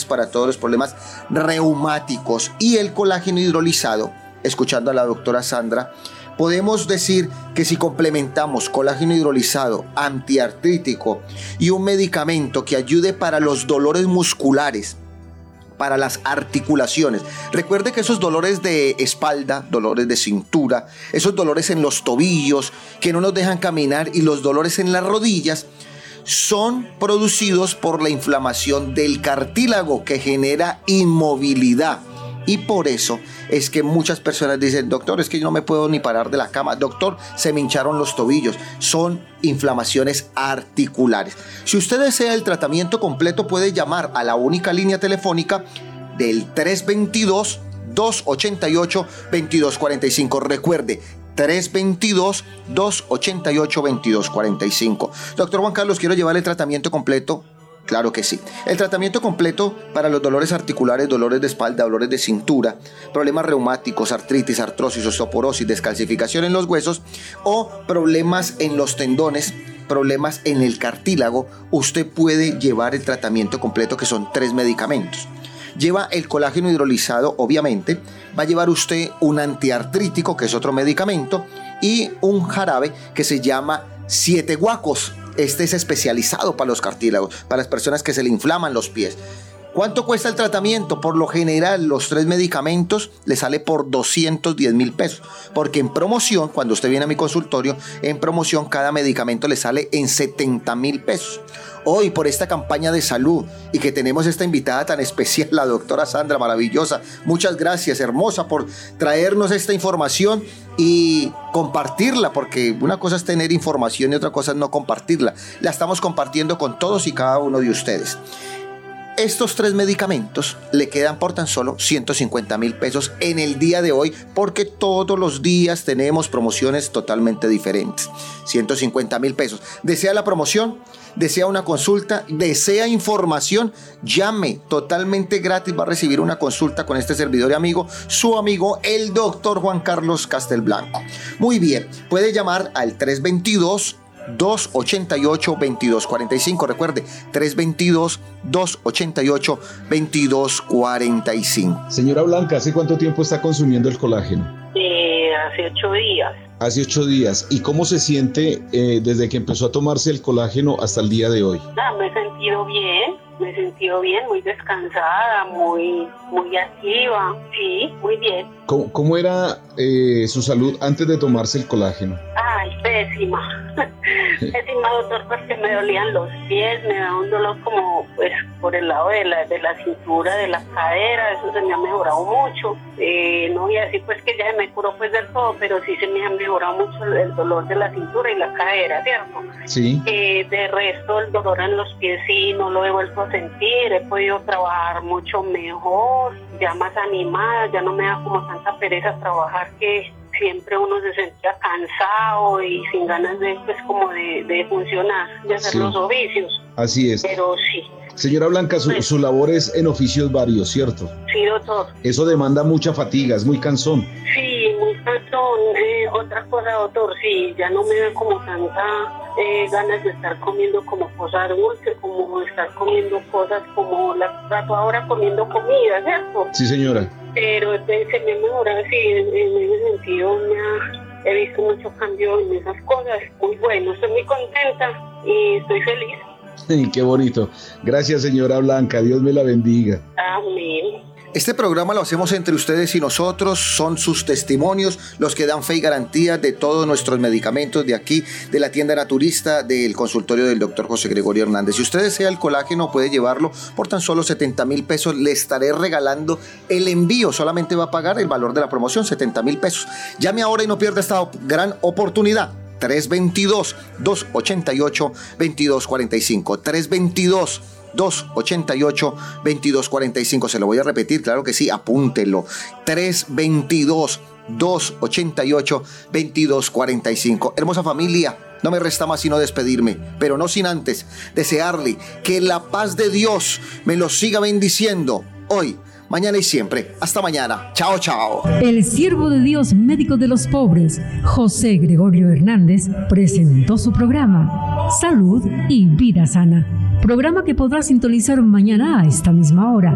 para todos los problemas reumáticos. Y el colágeno hidrolizado, escuchando a la doctora Sandra, podemos decir que si complementamos colágeno hidrolizado, antiartrítico y un medicamento que ayude para los dolores musculares, para las articulaciones. Recuerde que esos dolores de espalda, dolores de cintura, esos dolores en los tobillos que no nos dejan caminar y los dolores en las rodillas son producidos por la inflamación del cartílago que genera inmovilidad. Y por eso es que muchas personas dicen: doctor, es que yo no me puedo ni parar de la cama. Doctor, se me hincharon los tobillos. Son inflamaciones articulares. Si usted desea el tratamiento completo, puede llamar a la única línea telefónica del 322-288-2245. Recuerde, 322-288-2245. Doctor Juan Carlos, quiero llevar el tratamiento completo. Claro que sí. El tratamiento completo para los dolores articulares, dolores de espalda, dolores de cintura, problemas reumáticos, artritis, artrosis, osteoporosis, descalcificación en los huesos o problemas en los tendones, problemas en el cartílago, usted puede llevar el tratamiento completo, que son 3 medicamentos. Lleva el colágeno hidrolizado, obviamente. Va a llevar usted un antiartrítico, que es otro medicamento, y un jarabe que se llama 7 guacos. Este es especializado para los cartílagos, para las personas que se le inflaman los pies. ¿Cuánto cuesta el tratamiento? Por lo general, los 3 medicamentos le sale por 210,000 pesos. Porque en promoción, cuando usted viene a mi consultorio, en promoción cada medicamento le sale en 70,000 pesos. Hoy, por esta campaña de salud y que tenemos esta invitada tan especial, la doctora Sandra, maravillosa. Muchas gracias, hermosa, por traernos esta información y compartirla, porque una cosa es tener información y otra cosa es no compartirla. La estamos compartiendo con todos y cada uno de ustedes. Estos 3 medicamentos le quedan por tan solo 150,000 pesos en el día de hoy, porque todos los días tenemos promociones totalmente diferentes. 150,000 pesos. ¿Desea la promoción? ¿Desea una consulta? ¿Desea información? Llame, totalmente gratis. Va a recibir una consulta con este servidor y amigo, su amigo, el doctor Juan Carlos Castelblanco. Muy bien, puede llamar al 322-288-2245. Recuerde, 322-288-2245. Señora Blanca, ¿hace cuánto tiempo está consumiendo el colágeno? Hace 8 días. Hace 8 días. ¿Y cómo se siente desde que empezó a tomarse el colágeno hasta el día de hoy? Me he sentido bien, muy descansada, muy activa, sí, muy bien. ¿Cómo era su salud antes de tomarse el colágeno? Ay, pésima, doctor, porque me dolían los pies, me daba un dolor como pues por el lado de la cintura, de la cadera, eso se me ha mejorado mucho, no voy a decir pues que ya se me curó pues del todo, pero sí se me ha mejorado mucho el dolor de la cintura y la cadera, ¿cierto? Sí. De resto, el dolor en los pies sí, no lo he vuelto a sentir, he podido trabajar mucho mejor, ya más animada, ya no me da como tanta pereza trabajar, que siempre uno se sentía cansado y sin ganas de pues como de funcionar, de hacer los oficios. Así es. Pero sí. Señora Blanca, su labor es en oficios varios, ¿cierto? Sí, doctor. Eso demanda mucha fatiga, es muy cansón. Sí, muy cansón. Otra cosa, doctor, sí, ya no me da como tanta ganas de estar comiendo como cosas dulces, como estar comiendo cosas como la trato ahora comiendo comida, ¿cierto? Sí, señora. Pero se me ha mejorado, sí, en ese sentido he visto mucho cambio en esas cosas. Muy bueno, estoy muy contenta y estoy feliz. Qué bonito. Gracias, señora Blanca. Dios me la bendiga. Amén. Este programa lo hacemos entre ustedes y nosotros. Son sus testimonios los que dan fe y garantía de todos nuestros medicamentos de aquí, de la tienda naturista, del consultorio del doctor José Gregorio Hernández. Si usted desea el colágeno, puede llevarlo por tan solo 70,000 pesos. Le estaré regalando el envío. Solamente va a pagar el valor de la promoción, 70,000 pesos. Llame ahora y no pierda esta gran oportunidad. 322-288-2245. 322-288-2245. Se lo voy a repetir, claro que sí, apúntelo. 322-288-2245. Hermosa familia, no me resta más sino despedirme, pero no sin antes desearle que la paz de Dios me los siga bendiciendo hoy, mañana y siempre. Hasta mañana. Chao, chao. El siervo de Dios, médico de los pobres, José Gregorio Hernández, presentó su programa Salud y Vida Sana. Programa que podrá sintonizar mañana a esta misma hora.